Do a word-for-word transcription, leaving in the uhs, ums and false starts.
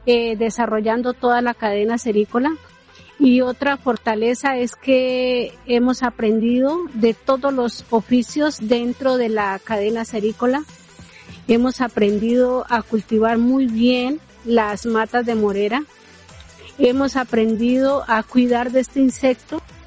eh, desarrollando toda la cadena cerícola. Y otra fortaleza es que hemos aprendido de todos los oficios dentro de la cadena cerícola. Hemos aprendido a cultivar muy bien las matas de morera. Hemos aprendido a cuidar de este insecto